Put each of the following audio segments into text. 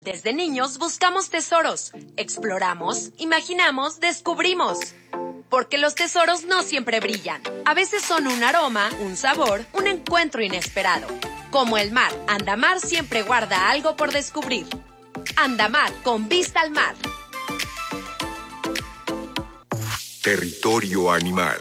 Desde niños buscamos tesoros, exploramos, imaginamos, descubrimos. Porque los tesoros no siempre brillan. A veces son un aroma, un sabor, un encuentro inesperado. Como el mar, Andamar siempre guarda algo por descubrir. Andamar, con vista al mar. Territorio animal.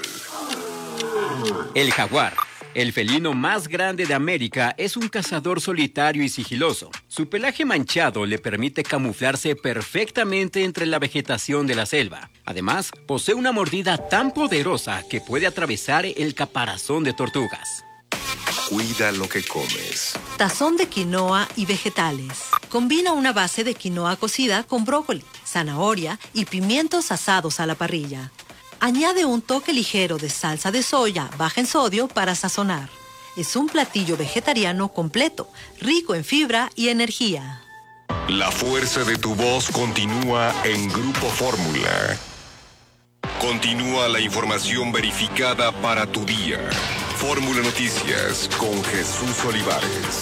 El jaguar, el felino más grande de América, es un cazador solitario y sigiloso. Su pelaje manchado le permite camuflarse perfectamente entre la vegetación de la selva. Además, posee una mordida tan poderosa que puede atravesar el caparazón de tortugas. Cuida lo que comes. Tazón de quinoa y vegetales. Combina una base de quinoa cocida con brócoli, zanahoria y pimientos asados a la parrilla. Añade un toque ligero de salsa de soya baja en sodio para sazonar. Es un platillo vegetariano completo, rico en fibra y energía. La fuerza de tu voz continúa en Grupo Fórmula. Continúa la información verificada para tu día. Fórmula Noticias con Jesús Olivares.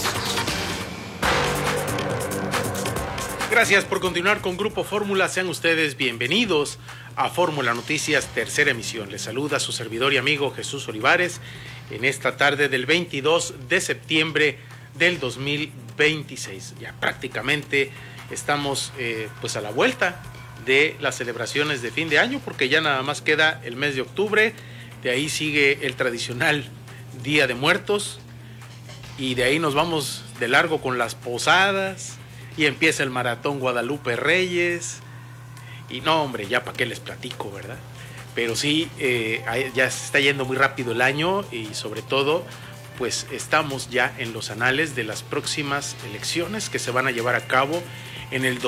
Gracias por continuar con Grupo Fórmula. Sean ustedes bienvenidos a Fórmula Noticias, tercera emisión. Les saluda su servidor y amigo Jesús Olivares en esta tarde del 22 de septiembre del 2026. Ya prácticamente estamos pues a la vuelta de las celebraciones de fin de año, porque ya nada más queda el mes de octubre. De ahí sigue el tradicional Día de Muertos y de ahí nos vamos de largo con las posadas y empieza el Maratón Guadalupe Reyes. Y no, hombre, ya para qué les platico, ¿verdad? Pero sí, ya se está yendo muy rápido el año y sobre todo, pues estamos ya en los anales de las próximas elecciones que se van a llevar a cabo en el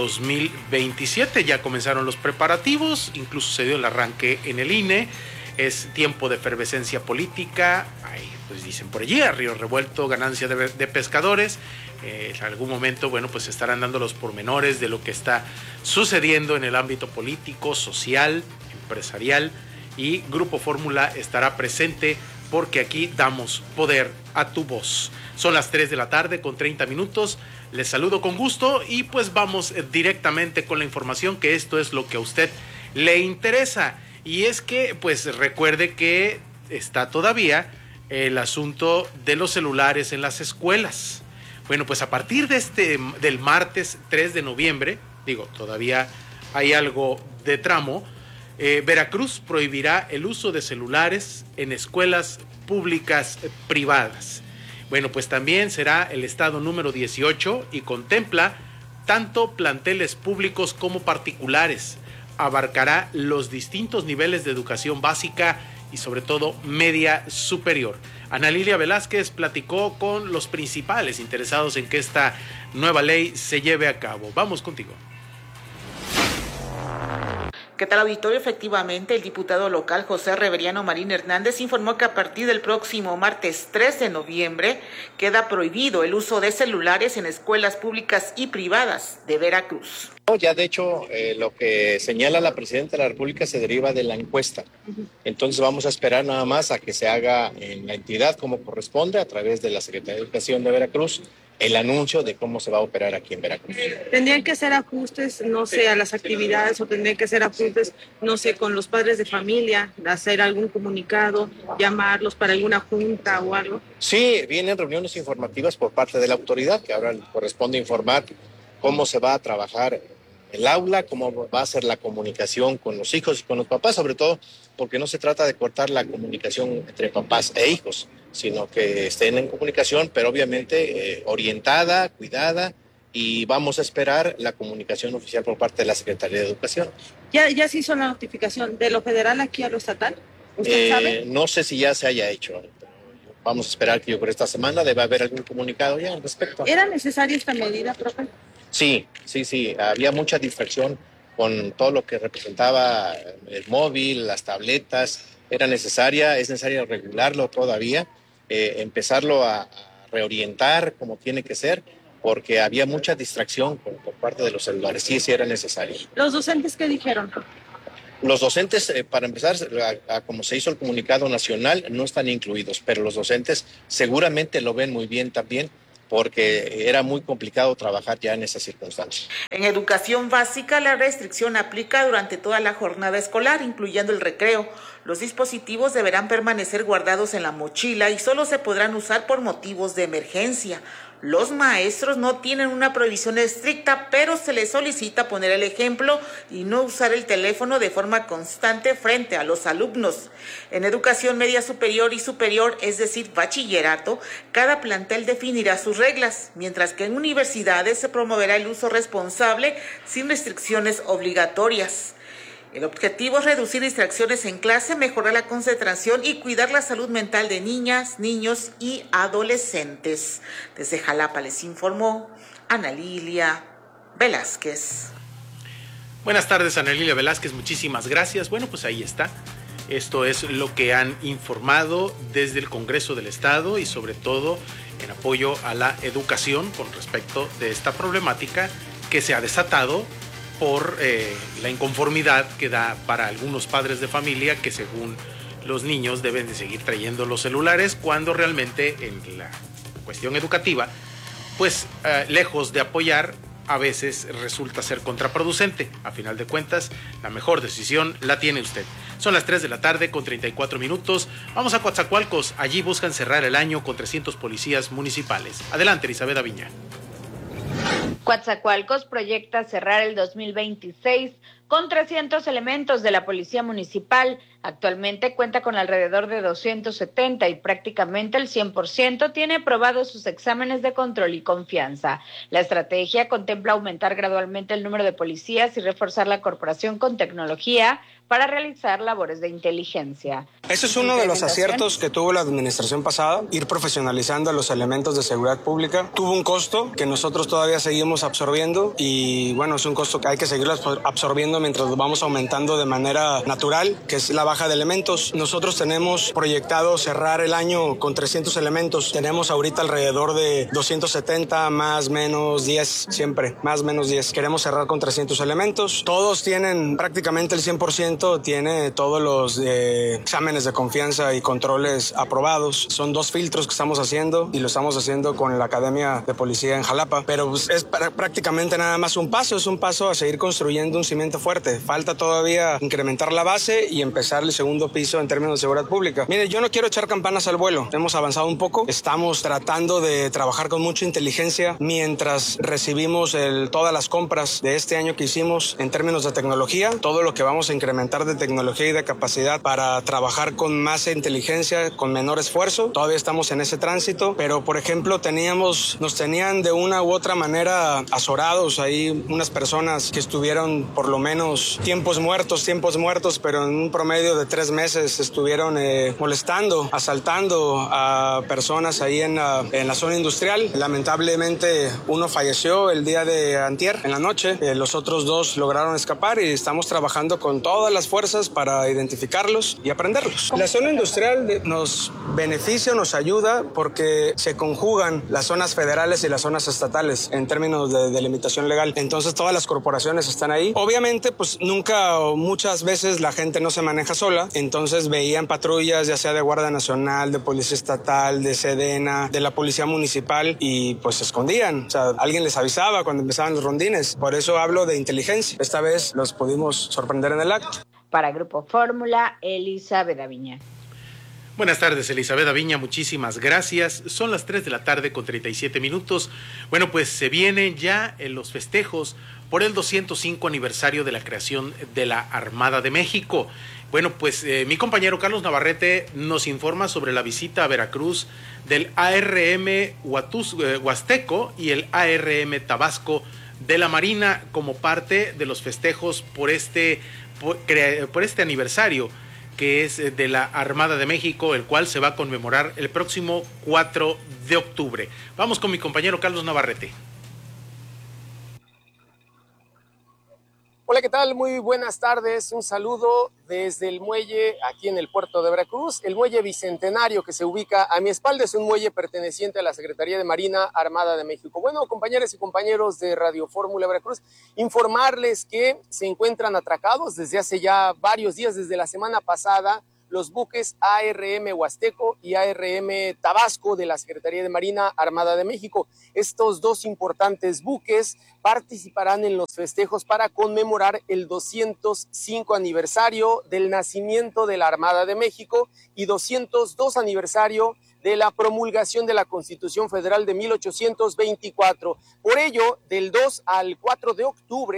2027. Ya comenzaron los preparativos, incluso se dio el arranque en el INE. Es tiempo de efervescencia política. Ay, pues dicen por allí, a río revuelto, ganancia de pescadores. En algún momento, bueno, pues estarán dando los pormenores de lo que está sucediendo en el ámbito político, social, empresarial, y Grupo Fórmula estará presente porque aquí damos poder a tu voz. Son las 3 de la tarde con 30 minutos. Les saludo con gusto y pues vamos directamente con la información, que esto es lo que a usted le interesa. Y es que pues recuerde que está todavía el asunto de los celulares en las escuelas. Bueno, pues a partir de del martes 3 de noviembre, todavía hay algo de tramo, Veracruz prohibirá el uso de celulares en escuelas públicas privadas. Bueno, pues también será el estado número 18 y contempla tanto planteles públicos como particulares. Abarcará los distintos niveles de educación básica y sobre todo media superior. Ana Lilia Velázquez platicó con los principales interesados en que esta nueva ley se lleve a cabo. Vamos contigo. ¿Qué tal, auditorio? Efectivamente, el diputado local José Reveriano Marín Hernández informó que a partir del próximo martes 3 de noviembre queda prohibido el uso de celulares en escuelas públicas y privadas de Veracruz. Ya de hecho, lo que señala la Presidenta de la República se deriva de la encuesta. Entonces vamos a esperar nada más a que se haga en la entidad como corresponde, a través de la Secretaría de Educación de Veracruz, el anuncio de cómo se va a operar aquí en Veracruz. ¿Tendrían que hacer ajustes, no sé, a las actividades, o tendrían que hacer ajustes, no sé, con los padres de familia, hacer algún comunicado, llamarlos para alguna junta o algo? Sí, vienen reuniones informativas por parte de la autoridad, que ahora corresponde informar cómo se va a trabajar el aula, cómo va a ser la comunicación con los hijos y con los papás, sobre todo porque no se trata de cortar la comunicación entre papás e hijos, sino que estén en comunicación, pero obviamente orientada, cuidada, y vamos a esperar la comunicación oficial por parte de la Secretaría de Educación. ¿Ya se hizo la notificación de lo federal aquí a lo estatal? ¿Usted sabe? No sé si ya se haya hecho. Vamos a esperar que yo por esta semana debe haber algún comunicado ya al respecto. ¿Era necesaria esta medida, profe? Sí. Había mucha distracción con todo lo que representaba el móvil, las tabletas. Es necesario regularlo todavía, empezarlo a reorientar como tiene que ser, porque había mucha distracción por parte de los celulares. Sí era necesario. ¿Los docentes qué dijeron? Los docentes, para empezar, como se hizo el comunicado nacional, no están incluidos, pero los docentes seguramente lo ven muy bien también, porque era muy complicado trabajar ya en esas circunstancias. En educación básica, la restricción aplica durante toda la jornada escolar, incluyendo el recreo. Los dispositivos deberán permanecer guardados en la mochila y solo se podrán usar por motivos de emergencia. Los maestros no tienen una prohibición estricta, pero se les solicita poner el ejemplo y no usar el teléfono de forma constante frente a los alumnos. En educación media superior y superior, es decir, bachillerato, cada plantel definirá sus reglas, mientras que en universidades se promoverá el uso responsable sin restricciones obligatorias. El objetivo es reducir distracciones en clase, mejorar la concentración y cuidar la salud mental de niñas, niños y adolescentes. Desde Jalapa les informó Ana Lilia Velázquez. Buenas tardes, Ana Lilia Velázquez, muchísimas gracias. Bueno, pues ahí está. Esto es lo que han informado desde el Congreso del Estado y sobre todo en apoyo a la educación con respecto de esta problemática que se ha desatado por la inconformidad que da para algunos padres de familia que según los niños deben de seguir trayendo los celulares cuando realmente en la cuestión educativa, pues lejos de apoyar, a veces resulta ser contraproducente. A final de cuentas, la mejor decisión la tiene usted. Son las 3 de la tarde con 34 minutos. Vamos a Coatzacoalcos. Allí buscan cerrar el año con 300 policías municipales. Adelante, Elizabeth Aviña. Coatzacoalcos proyecta cerrar el 2026 con 300 elementos de la Policía Municipal. Actualmente cuenta con alrededor de 270 y prácticamente el 100% tiene aprobados sus exámenes de control y confianza. La estrategia contempla aumentar gradualmente el número de policías y reforzar la corporación con tecnología para realizar labores de inteligencia. Ese es uno de los aciertos que tuvo la administración pasada, ir profesionalizando a los elementos de seguridad pública. Tuvo un costo que nosotros todavía seguimos absorbiendo y bueno, es un costo que hay que seguirlo absorbiendo mientras lo vamos aumentando de manera natural, que es la baja de elementos. Nosotros tenemos proyectado cerrar el año con 300 elementos. Tenemos ahorita alrededor de 270, más menos 10, siempre, más menos 10. Queremos cerrar con 300 elementos. Todos tienen prácticamente el 100%, tiene todos los exámenes de confianza y controles aprobados. Son 2 filtros que estamos haciendo y lo estamos haciendo con la Academia de Policía en Jalapa, pero pues, es prácticamente nada más un paso, es un paso a seguir construyendo un cimiento fuerte. Falta todavía incrementar la base y empezar el segundo piso en términos de seguridad pública. Mire, yo no quiero echar campanas al vuelo. Hemos avanzado un poco. Estamos tratando de trabajar con mucha inteligencia mientras recibimos todas las compras de este año que hicimos en términos de tecnología, todo lo que vamos a incrementar de tecnología y de capacidad para trabajar con más inteligencia, con menor esfuerzo. Todavía estamos en ese tránsito, pero por ejemplo nos tenían de una u otra manera azorados ahí unas personas que estuvieron por lo menos tiempos muertos, pero en un promedio de 3 meses estuvieron molestando, asaltando a personas ahí en la zona industrial. Lamentablemente uno falleció el día de antier en la noche, los otros 2 lograron escapar y estamos trabajando con todas las fuerzas para identificarlos y aprenderlos. La zona industrial nos beneficia, nos ayuda porque se conjugan las zonas federales y las zonas estatales en términos de delimitación legal. Entonces todas las corporaciones están ahí. Obviamente pues nunca o muchas veces la gente no se maneja sola, entonces veían patrullas ya sea de Guardia Nacional, de Policía Estatal, de Sedena, de la Policía Municipal y pues se escondían. O sea, alguien les avisaba cuando empezaban los rondines. Por eso hablo de inteligencia. Esta vez los pudimos sorprender en el acto. Para Grupo Fórmula, Elizabeth Aviña. Buenas tardes, Elizabeth Aviña, muchísimas gracias. Son las 3 de la tarde con 37 minutos. Bueno, pues se vienen ya los festejos por el 205 aniversario de la creación de la Armada de México. Bueno, pues mi compañero Carlos Navarrete nos informa sobre la visita a Veracruz del ARM Huasteco y el ARM Tabasco de la Marina como parte de los festejos por este aniversario que es de la Armada de México, el cual se va a conmemorar el próximo 4 de octubre. Vamos con mi compañero Carlos Navarrete. Hola, ¿qué tal? Muy buenas tardes. Un saludo desde el muelle aquí en el puerto de Veracruz. El muelle Bicentenario que se ubica a mi espalda es un muelle perteneciente a la Secretaría de Marina Armada de México. Bueno, compañeras y compañeros de Radio Fórmula Veracruz, informarles que se encuentran atracados desde hace ya varios días, desde la semana pasada, los buques ARM Huasteco y ARM Tabasco de la Secretaría de Marina Armada de México. Estos dos importantes buques participarán en los festejos para conmemorar el 205 aniversario del nacimiento de la Armada de México y 202 aniversario de la promulgación de la Constitución Federal de 1824. Por ello, del 2 al 4 de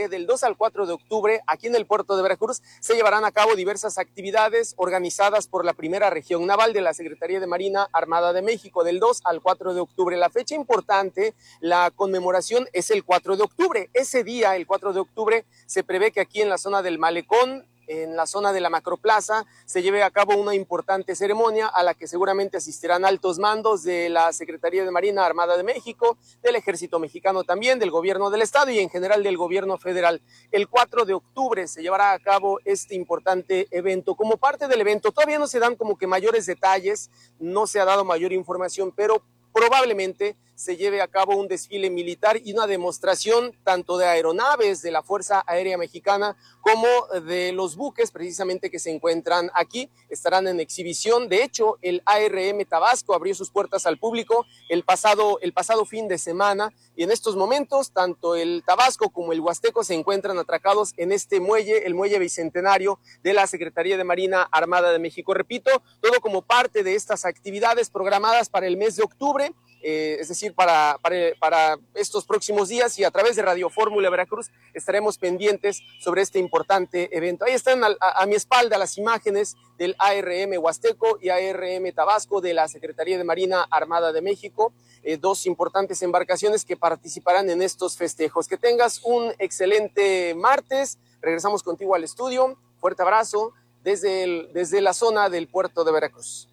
octubre, aquí en el puerto de Veracruz, se llevarán a cabo diversas actividades organizadas por la Primera Región Naval de la Secretaría de Marina Armada de México, del 2 al 4 de octubre. La fecha importante, la conmemoración, es el 4 de octubre. Ese día, el 4 de octubre, se prevé que aquí en la zona del Malecón, en la zona de la Macroplaza, se lleve a cabo una importante ceremonia a la que seguramente asistirán altos mandos de la Secretaría de Marina Armada de México, del Ejército Mexicano también, del Gobierno del Estado y en general del Gobierno Federal. El 4 de octubre se llevará a cabo este importante evento. Como parte del evento, todavía no se dan como que mayores detalles, no se ha dado mayor información, pero probablemente se lleve a cabo un desfile militar y una demostración tanto de aeronaves de la Fuerza Aérea Mexicana como de los buques precisamente que se encuentran aquí, estarán en exhibición. De hecho, el ARM Tabasco abrió sus puertas al público el pasado fin de semana y en estos momentos tanto el Tabasco como el Huasteco se encuentran atracados en este muelle, el muelle bicentenario de la Secretaría de Marina Armada de México. Repito, todo como parte de estas actividades programadas para el mes de octubre, es decir, para estos próximos días, y a través de Radio Fórmula Veracruz estaremos pendientes sobre este importante evento. Ahí están a mi espalda las imágenes del ARM Huasteco y ARM Tabasco de la Secretaría de Marina Armada de México, dos importantes embarcaciones que participarán en estos festejos. Que tengas un excelente martes. Regresamos contigo al estudio. Fuerte abrazo desde la zona del puerto de Veracruz.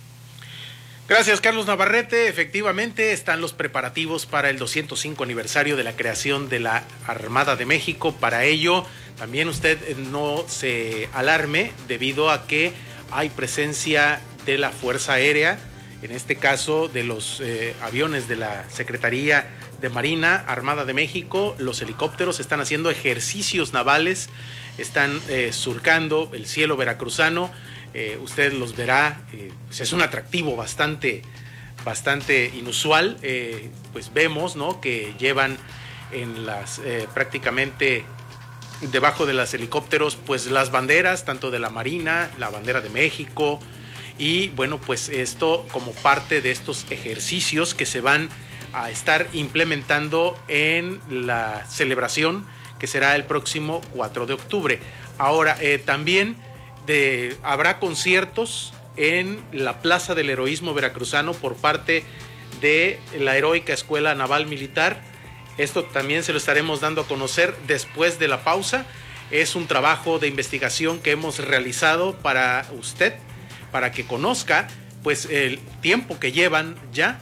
Gracias, Carlos Navarrete. Efectivamente, están los preparativos para el 205 aniversario de la creación de la Armada de México. Para ello, también usted no se alarme debido a que hay presencia de la Fuerza Aérea, en este caso de los aviones de la Secretaría de Marina Armada de México. Los helicópteros están haciendo ejercicios navales, están surcando el cielo veracruzano. Usted los verá, es un atractivo bastante inusual. Pues vemos, ¿no?, que llevan en las prácticamente debajo de los helicópteros pues las banderas tanto de la Marina, la bandera de México, y bueno, pues esto como parte de estos ejercicios que se van a estar implementando en la celebración que será el próximo 4 de octubre. Ahora, también habrá conciertos en la Plaza del Heroísmo Veracruzano por parte de la Heroica Escuela Naval Militar. Esto también se lo estaremos dando a conocer después de la pausa. Es un trabajo de investigación que hemos realizado para usted, para que conozca pues el tiempo que llevan ya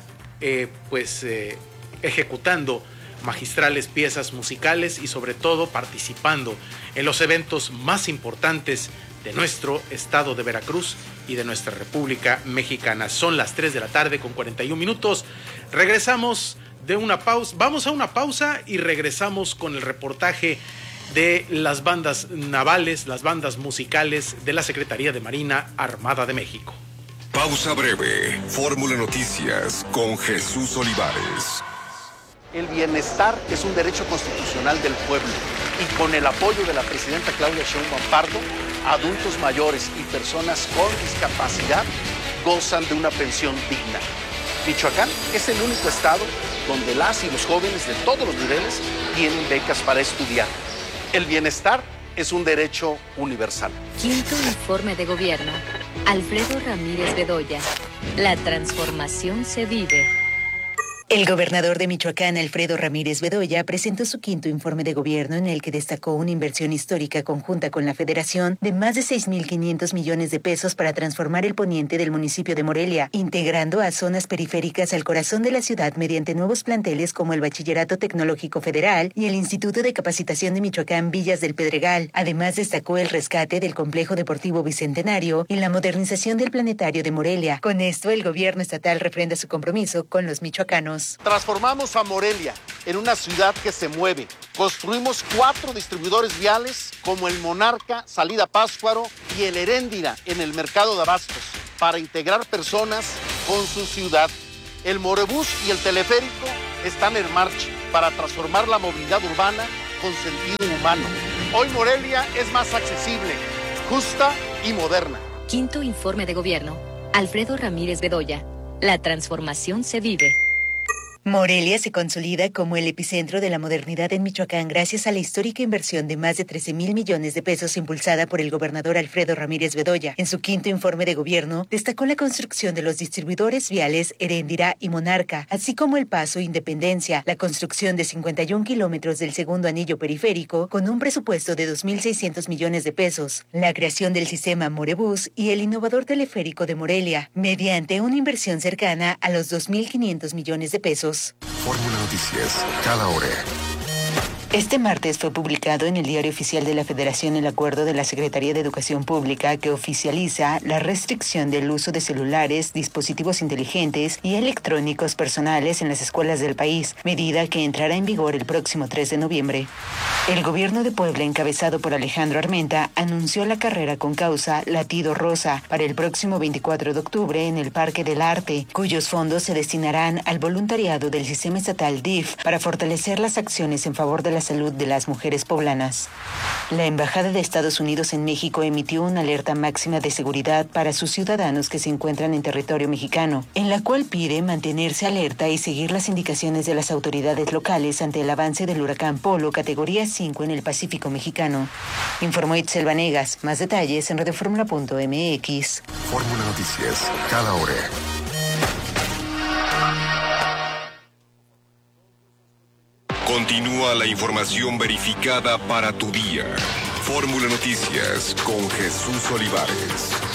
ejecutando magistrales piezas musicales y sobre todo participando en los eventos más importantes de nuestro estado de Veracruz y de nuestra República Mexicana. Son las 3 de la tarde con 41 minutos. Regresamos de una pausa, vamos a una pausa y regresamos con el reportaje de las bandas navales, las bandas musicales de la Secretaría de Marina Armada de México. Pausa breve. Fórmula Noticias con Jesús Olivares. El bienestar es un derecho constitucional del pueblo y con el apoyo de la presidenta Claudia Sheinbaum Pardo, adultos mayores y personas con discapacidad gozan de una pensión digna. Michoacán es el único estado donde las y los jóvenes de todos los niveles tienen becas para estudiar. El bienestar es un derecho universal. Quinto informe de gobierno. Alfredo Ramírez Bedoya. La transformación se vive. El gobernador de Michoacán, Alfredo Ramírez Bedoya, presentó su quinto informe de gobierno en el que destacó una inversión histórica conjunta con la Federación de más de 6.500 millones de pesos para transformar el poniente del municipio de Morelia, integrando a zonas periféricas al corazón de la ciudad mediante nuevos planteles como el Bachillerato Tecnológico Federal y el Instituto de Capacitación de Michoacán Villas del Pedregal. Además, destacó el rescate del Complejo Deportivo Bicentenario y la modernización del Planetario de Morelia. Con esto, el gobierno estatal refrenda su compromiso con los michoacanos. mexicanos. Transformamos a Morelia en una ciudad que se mueve. Construimos 4 distribuidores viales como el Monarca, Salida Pátzcuaro y el Heréndira en el mercado de abastos para integrar personas con su ciudad. El Morebús y el teleférico están en marcha para transformar la movilidad urbana con sentido humano. Hoy Morelia es más accesible, justa y moderna. Quinto informe de gobierno. Alfredo Ramírez Bedoya. La transformación se vive. Morelia se consolida como el epicentro de la modernidad en Michoacán gracias a la histórica inversión de más de 13,000 millones de pesos impulsada por el gobernador Alfredo Ramírez Bedoya. En su quinto informe de gobierno, destacó la construcción de los distribuidores viales Heréndira y Monarca, así como el Paso Independencia, la construcción de 51 kilómetros del segundo anillo periférico con un presupuesto de 2,600 millones de pesos, la creación del sistema Morebús y el innovador teleférico de Morelia, mediante una inversión cercana a los 2,500 millones de pesos. Fórmula Noticias, cada hora. Este martes fue publicado en el Diario Oficial de la Federación el acuerdo de la Secretaría de Educación Pública que oficializa la restricción del uso de celulares, dispositivos inteligentes y electrónicos personales en las escuelas del país, medida que entrará en vigor el próximo 3 de noviembre. El gobierno de Puebla, encabezado por Alejandro Armenta, anunció la carrera con causa Latido Rosa para el próximo 24 de octubre en el Parque del Arte, cuyos fondos se destinarán al voluntariado del sistema estatal DIF para fortalecer las acciones en favor de la salud de las mujeres poblanas. La Embajada de Estados Unidos en México emitió una alerta máxima de seguridad para sus ciudadanos que se encuentran en territorio mexicano, en la cual pide mantenerse alerta y seguir las indicaciones de las autoridades locales ante el avance del huracán Polo categoría 5 en el Pacífico mexicano. Informó Itzel Vanegas. Más detalles en radioformula.mx. Fórmula Noticias, cada hora. Continúa la información verificada para tu día. Fórmula Noticias con Jesús Olivares.